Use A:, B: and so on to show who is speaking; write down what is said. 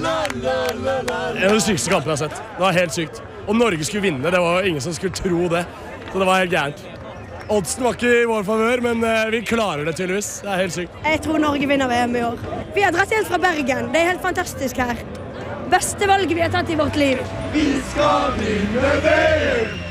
A: En av de sykeste kampene jeg har sett. Det var helt sykt. Og Norge skulle vinne, det var ingen som skulle tro det. Så det var helt gærent. Oddsen var ikke i vår favør, men vi klarer det tydeligvis. Det er helt sykt.
B: Jeg tror Norge vinner VM i år. Vi har dratt helt fra Bergen. Det er helt fantastisk her. Beste valget vi har tatt i vårt liv.
C: Vi skal vinne VM!